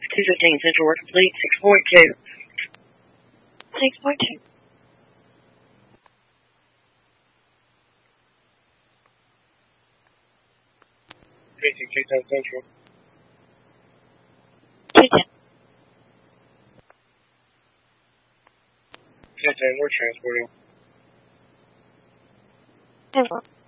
215 Central Work Complete, 6.2. 6.2. Central. 210. 1010, we're transporting. 10-4.